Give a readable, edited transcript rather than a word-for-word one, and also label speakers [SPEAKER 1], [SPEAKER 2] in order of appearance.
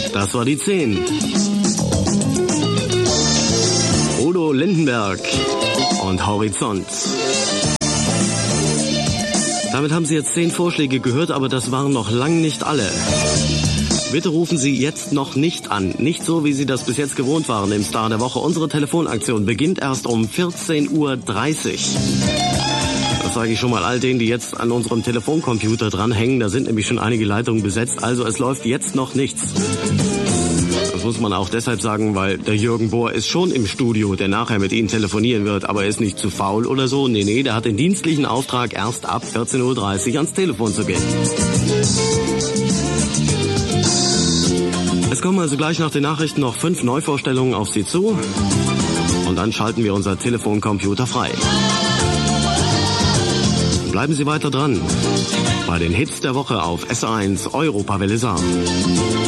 [SPEAKER 1] Das war die 10. Udo Lindenberg und Horizont. Damit haben Sie jetzt 10 Vorschläge gehört, aber das waren noch lang nicht alle. Bitte rufen Sie jetzt noch nicht an. Nicht so, wie Sie das bis jetzt gewohnt waren im Star der Woche. Unsere Telefonaktion beginnt erst um 14:30 Uhr. Das sage ich schon mal all denen, die jetzt an unserem Telefoncomputer dranhängen. Da sind nämlich schon einige Leitungen besetzt. Also es läuft jetzt noch nichts. Das muss man auch deshalb sagen, weil der Jürgen Bohr ist schon im Studio, der nachher mit Ihnen telefonieren wird. Aber er ist nicht zu faul oder so. Nee, der hat den dienstlichen Auftrag, erst ab 14:30 Uhr ans Telefon zu gehen. Es kommen also gleich nach den Nachrichten noch 5 Neuvorstellungen auf Sie zu. Und dann schalten wir unser Telefoncomputer frei. Bleiben Sie weiter dran bei den Hits der Woche auf SR1 Europawelle Saar.